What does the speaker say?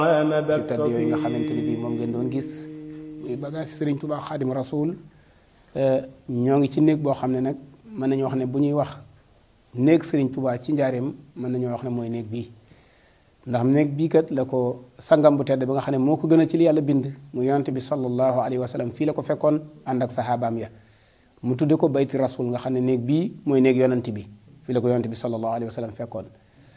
ci tedd yooyu nga xamante ni bii moom ngeen doon gis muy bagage Sëriñ Tuubaa Xaadim Rasuul ñoo ngi ci néeg boo xam ne nag mën nañu wax ne bu ñuy wax néeg Sëriñ Tuubaa ci njaareem mën nañoo wax ne mooy néeg bii ndax néeg bii kat la ko sangam bu tedd ba nga xam ne moo ko gën a ci li yàlla bind mu yonent bi sallallahu alayhi wa sallam fii la ko fekkoon ànd ak saxaabaam ya mu tudde ko bayti rasul nga xam ne néeg bii mooy néeg yonent bi fii la ko yonent bi sallallahu alayhi wa sallam fekkoon